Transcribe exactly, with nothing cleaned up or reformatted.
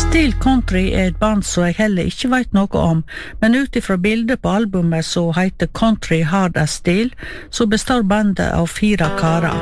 Steel Country er et band som jeg heller ikke vet noe om, men utifra bildet på albumet som heter Country Hard as Steel, så består bandet av fire karer.